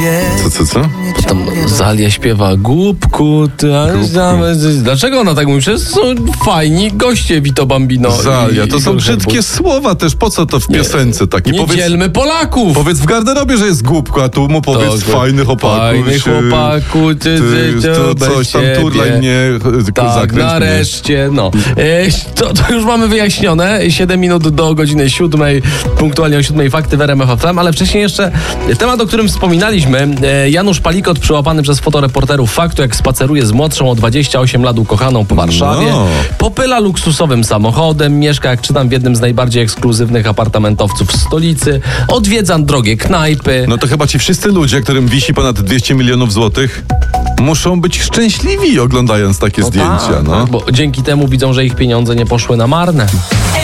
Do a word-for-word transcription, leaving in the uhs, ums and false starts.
Co, co, co? Tam Zalia śpiewa głupku, ty, a dlaczego ona tak mówi? Przecież są fajni goście Vito Bambino. Zalia, i, to i są Igor brzydkie Herbut. słowa też, po co to w piosence takie? Nie Powiedz, dzielmy Polaków! powiedz w garderobie, że jest głupko, a tu mu powiedz To, fajny chłopaku. Fajny chłopaku, ty, ty, ty, to bez coś tam, siebie. turlaj mnie, Tak, zakręć mnie. nareszcie, no. E, to, to już mamy wyjaśnione. siedem minut do godziny siódmej, punktualnie o siódmej fakty w R M F F M, ale wcześniej jeszcze temat, o którym wspominaliśmy. E, Janusz Palikot przyłapany przez fotoreporterów faktu, jak spaceruje z młodszą o dwadzieścia osiem lat ukochaną po Warszawie. No. Popyla luksusowym samochodem, mieszka, jak czytam, w jednym z najbardziej ekskluzywnych apartamentowców w stolicy, odwiedza drogie knajpy. No to chyba ci wszyscy ludzie, którym wisi ponad dwieście milionów złotych, muszą być szczęśliwi oglądając takie No zdjęcia. tak, no. tak, bo dzięki temu widzą, że ich pieniądze nie poszły na marne.